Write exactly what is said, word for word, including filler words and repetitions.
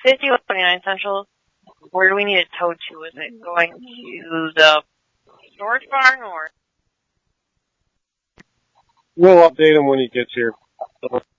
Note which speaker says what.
Speaker 1: fifty-one twenty-nine Central. Where do we need it towed to? Is it going to the storage barn or?
Speaker 2: We'll update him when he gets here.